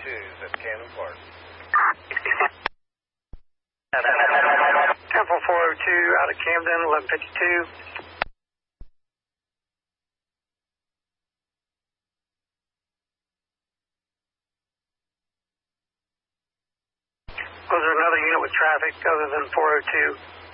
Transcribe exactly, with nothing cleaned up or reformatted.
twos at Camden Park. Temple four oh two out of Camden, eleven fifty-two. Was there another unit with traffic other than four oh two?